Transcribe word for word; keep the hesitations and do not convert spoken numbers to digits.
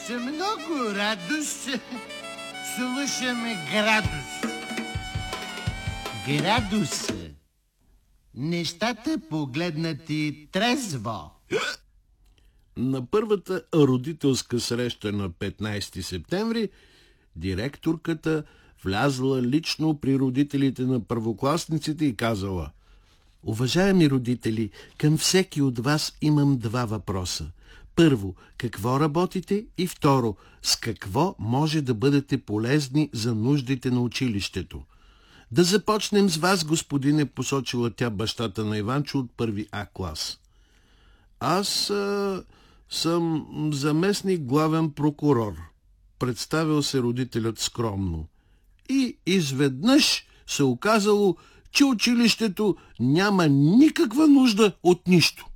С много радост слушаме градус. Градус. Нещата погледнати трезво. На първата родителска среща на петнайсети септември директорката влязла лично при родителите на първокласниците и казала: уважаеми родители, към всеки от вас имам два въпроса. Първо, какво работите? И второ, с какво може да бъдете полезни за нуждите на училището? Да започнем с вас, господине, посочила тя бащата на Иванчо от първи А клас. Аз а, съм заместник главен прокурор, представил се родителят скромно. И изведнъж се оказало, че училището няма никаква нужда от нищо.